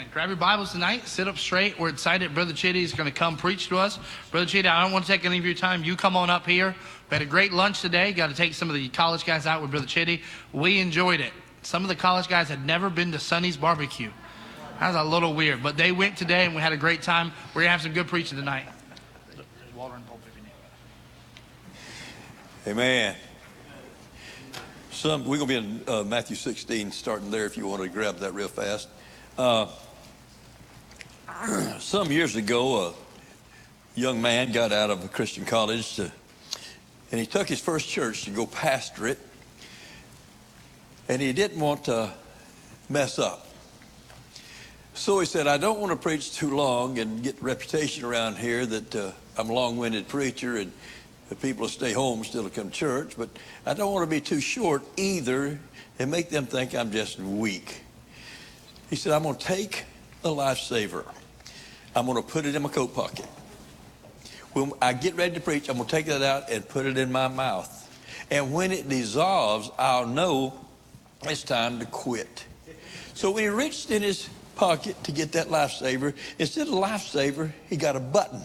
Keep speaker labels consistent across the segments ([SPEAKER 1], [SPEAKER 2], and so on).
[SPEAKER 1] Amen. Grab your Bibles tonight. Sit up straight. We're excited. Brother Chitty is going to come preach to us. Brother Chitty, I don't want to take any of your time. You come on up here. We had a great lunch today. Got to take some of the college guys out with Brother Chitty. We enjoyed it. Some of the college guys had never been to Sonny's Barbecue. That was a little weird, but they went today and we had a great time. We're going to have some good preaching tonight. There's water in the pulpit if you need.
[SPEAKER 2] Amen. We're going to be in Matthew 16, starting there if you want to grab that real fast. Some years ago, a young man got out of a Christian college and he took his first church to go pastor it. And he didn't want to mess up. So he said, I don't want to preach too long and get the reputation around here that I'm a long-winded preacher and the people will stay home still to come to church, but I don't want to be too short either and make them think I'm just weak. He said, I'm going to take a lifesaver. I'm going to put it in my coat pocket. When I get ready to preach, I'm going to take that out and put it in my mouth. And when it dissolves, I'll know it's time to quit. So when he reached in his pocket to get that lifesaver, instead of a lifesaver, he got a button.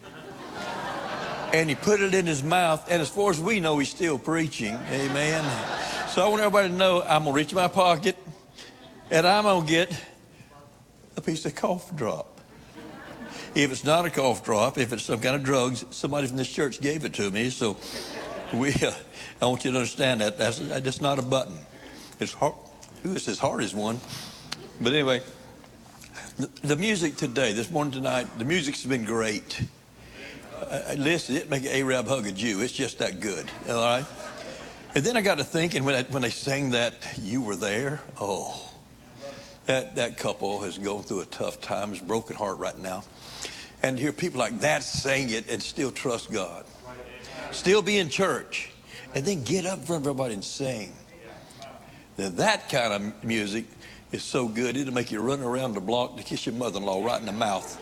[SPEAKER 2] And he put it in his mouth, and as far as we know, he's still preaching. Amen. So I want everybody to know I'm going to reach in my pocket, and I'm going to get a piece of cough drop. If it's not a cough drop, if it's some kind of drugs, somebody from this church gave it to me. So I want you to understand that. That's not a button. It's hard. It's as hard as one. But anyway, the music today, this morning, tonight, the music's been great. Listen, it make an Arab hug a Jew. It's just that good. All right? And then I got to thinking when they sang that, You Were There, oh, that couple is going through a tough time. It's a broken heart right now. And to hear people like that sing it and still trust God. Still be in church. And then get up in front of everybody and sing. Now that kind of music is so good, it'll make you run around the block to kiss your mother-in-law right in the mouth.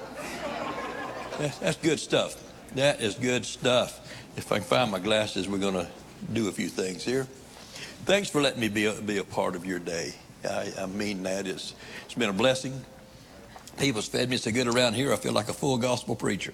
[SPEAKER 2] That's good stuff. That is good stuff. If I can find my glasses, we're going to do a few things here. Thanks for letting me be a part of your day. I mean that. It's been a blessing. People's fed me so good around here, I feel like a full gospel preacher.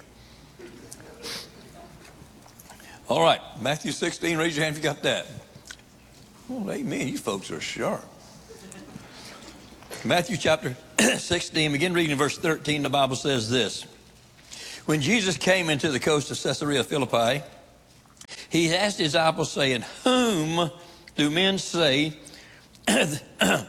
[SPEAKER 2] All right, Matthew 16, raise your hand if you got that. Well, amen. You folks are sharp. Matthew chapter 16, begin reading verse 13. The Bible says this. When Jesus came into the coast of Caesarea Philippi, he asked his disciples, saying, Whom do men say that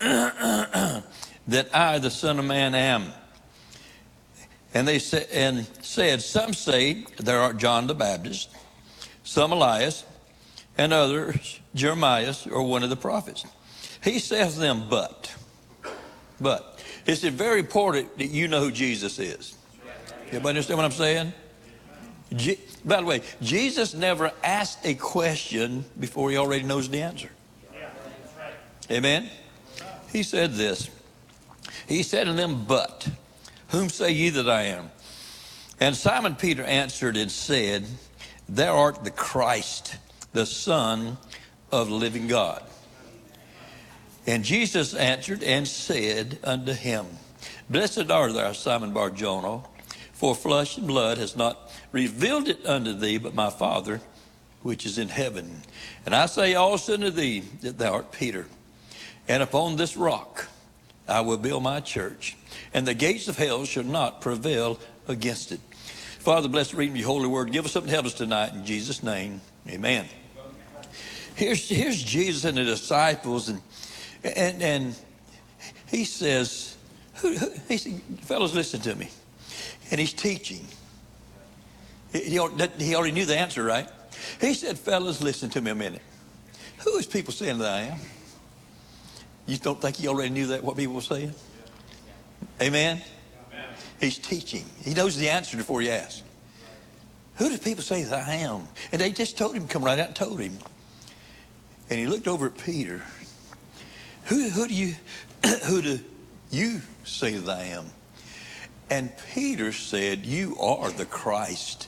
[SPEAKER 2] I, the Son of Man, am? And they said, Some say thou art John the Baptist, some Elias, and others Jeremiah or one of the prophets. He says to them, but it's very important that you know who Jesus is. Everybody understand what I'm saying? By the way, Jesus never asked a question before he already knows the answer. Amen? He said this. He said to them, but whom say ye that I am? And Simon Peter answered and said, Thou art the Christ, the Son of the living God. And Jesus answered and said unto him, Blessed art thou, Simon Bar-Jonah, for flesh and blood has not revealed it unto thee, but my Father which is in heaven. And I say also unto thee that thou art Peter, and upon this rock I will build my church, and the gates of hell shall not prevail against it. Father, bless the reading of your holy word. Give us something to help us tonight in Jesus' name. Amen. Here's Jesus and the disciples, and he says, he said, fellas, listen to me. And he's teaching. He already knew the answer, right? He said, fellas, listen to me a minute. Who is people saying that I am? You don't think he already knew that, what people were saying? Amen? Amen. He's teaching. He knows the answer before he asks. Who do people say that I am? And they just told him, come right out and told him. And he looked over at Peter. Who do you say that I am? And Peter said, you are the Christ.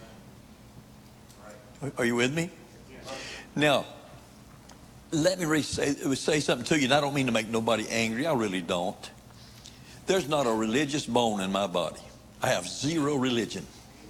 [SPEAKER 2] Are you with me? Now, let me say something to you, and I don't mean to make nobody angry. I really don't. There's not a religious bone in my body. I have zero religion.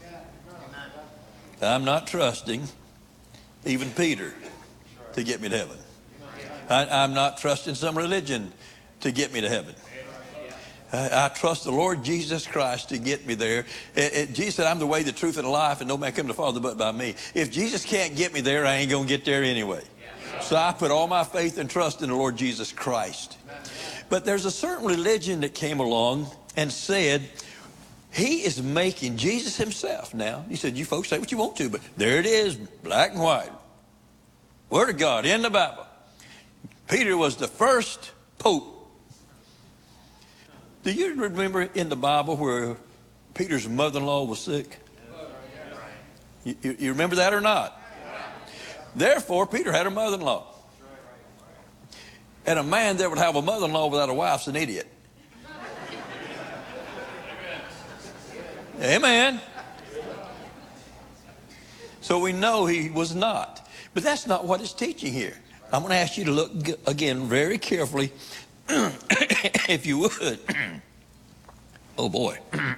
[SPEAKER 2] I'm not trusting even Peter to get me to heaven. I'm not trusting some religion to get me to heaven. I trust the Lord Jesus Christ to get me there. Jesus said, I'm the way, the truth, and the life, and no man come to the Father but by me. If Jesus can't get me there, I ain't going to get there anyway. So I put all my faith and trust in the Lord Jesus Christ. But there's a certain religion that came along and said, he is making Jesus himself now. He said, you folks say what you want to, but there it is, black and white. Word of God in the Bible. Peter was the first pope. Do you remember in the Bible where Peter's mother-in-law was sick? You remember that or not? Therefore, Peter had a mother-in-law. And a man that would have a mother-in-law without a wife's an idiot. Amen. So we know he was not. But that's not what it's teaching here. I'm going to ask you to look again very carefully, if you would. Oh, boy.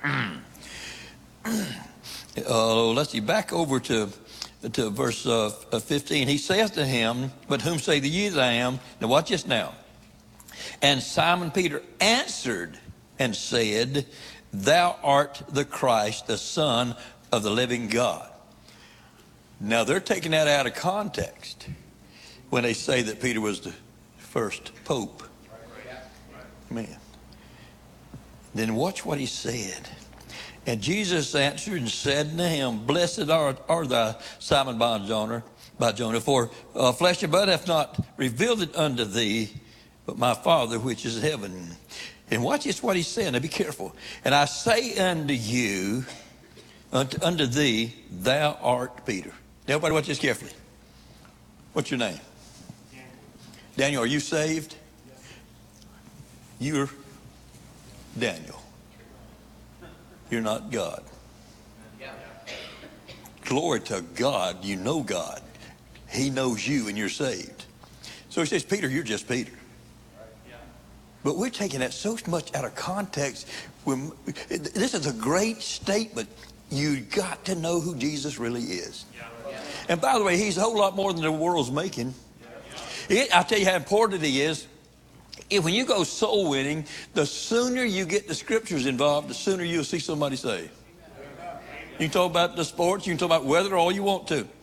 [SPEAKER 2] Let's see, back over to verse 15. He saith to him, but whom say ye that I am? Now watch this now. And Simon Peter answered and said, thou art the Christ, the Son of the living God. Now they're taking that out of context when they say that Peter was the first pope. Man. Then watch what he said. And Jesus answered and said unto him, blessed art thou, Simon Bar-Jonah, for flesh and blood hath not revealed it unto thee, but my Father which is in heaven. And watch this what he's saying. Now be careful. And I say unto you, unto thee, thou art Peter. Now everybody watch this carefully. What's your name? Daniel, are you saved? You're Daniel. You're not God. Glory to God, you know God. He knows you and you're saved. So he says, Peter, you're just Peter. But we're taking that so much out of context. This is a great statement. You got to know who Jesus really is. And by the way, he's a whole lot more than the world's making. I'll tell you how important he is. When you go soul winning, the sooner you get the scriptures involved, the sooner you'll see somebody saved. You can talk about the sports, you can talk about weather all you want to.